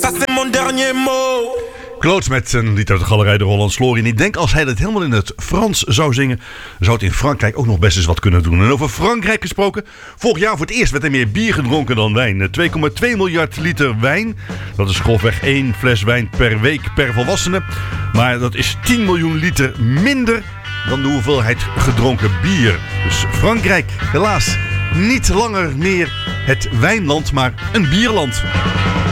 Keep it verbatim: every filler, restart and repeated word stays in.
ça c'est mon dernier mot. Kloots met een lied uit de Galerij de Hollands Glorie. En ik denk als hij dat helemaal in het Frans zou zingen, zou het in Frankrijk ook nog best eens wat kunnen doen. En over Frankrijk gesproken, vorig jaar voor het eerst werd er meer bier gedronken dan wijn. twee komma twee miljard liter wijn. Dat is grofweg één fles wijn per week per volwassene. Maar dat is tien miljoen liter minder dan de hoeveelheid gedronken bier. Dus Frankrijk, helaas, niet langer meer het wijnland, maar een bierland.